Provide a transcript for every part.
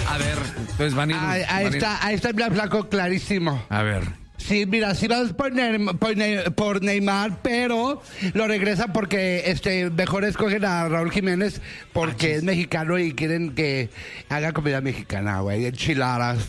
A ver, entonces van a ir... Ahí está el flaco clarísimo. A ver. Sí, mira, sí vas por Neymar, pero lo regresan porque mejor escogen a Raúl Jiménez porque es mexicano y quieren que haga comida mexicana, güey, enchiladas.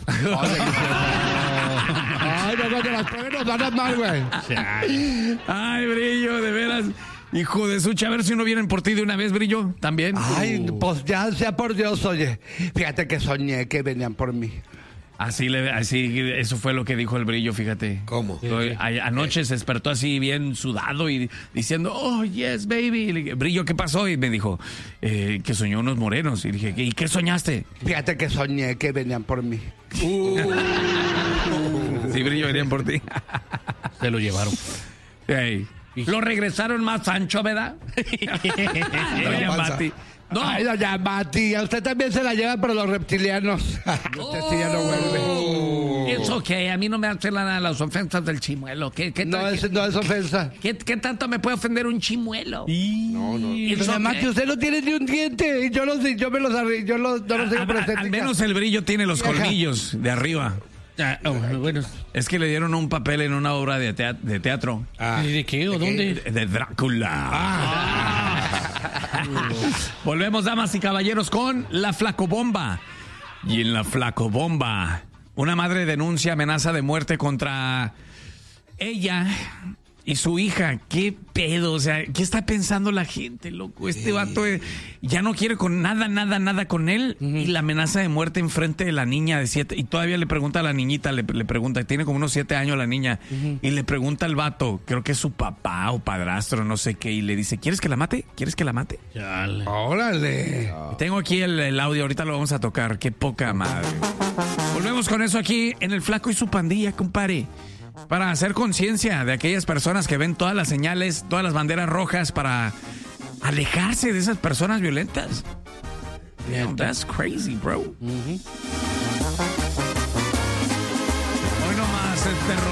Ay, no, cuando las prueben nos van a mal, güey. Ay, Brillo, de veras. Hijo de sucha, a ver si no vienen por ti de una vez, Brillo, también. Ay, pues ya sea por Dios, oye. Fíjate que soñé que venían por mí. Así, eso fue lo que dijo el Brillo, fíjate. ¿Cómo? Anoche se despertó así bien sudado y diciendo, oh, yes, baby. Y le dije, Brillo, ¿qué pasó? Y me dijo, que soñó unos morenos. Y dije, ¿y qué soñaste? Fíjate que soñé que venían por mí. Sí, Brillo, venían por ti. Se lo llevaron. Hey. Lo regresaron más ancho, ¿verdad? Doña Mati. No. Ay, doña Mati, a usted también se la lleva, pero los reptilianos. Usted sí ya no vuelve. Es ok, a mí no me hacen las ofensas del chimuelo. No es ofensa. ¿Qué tanto me puede ofender un chimuelo? No. Doña Mati, usted no tiene ni un diente. Y yo no los sigo por estética. Al menos el Brillo tiene los colmillos de arriba. Bueno. Es que le dieron un papel en una obra de teatro. ¿Y de qué o dónde? De Drácula. Volvemos, damas y caballeros, con la Flacobomba. Y en la Flacobomba, una madre denuncia amenaza de muerte contra ella y su hija. ¿Qué pedo? O sea, ¿qué está pensando la gente, loco? Este vato ya no quiere con nada con él. Y la amenaza de muerte enfrente de la niña de 7. Y todavía le pregunta a la niñita, le pregunta, tiene como unos 7 años la niña. Y le pregunta al vato, creo que es su papá o padrastro, no sé qué. Y le dice, ¿quieres que la mate? ¿Quieres que la mate? Chale. Órale. Tengo aquí el audio, ahorita lo vamos a tocar. Qué poca madre. Volvemos con eso aquí en El Flaco y su pandilla, compadre. Para hacer conciencia de aquellas personas que ven todas las señales, todas las banderas rojas, para alejarse de esas personas violentas. That's crazy, bro.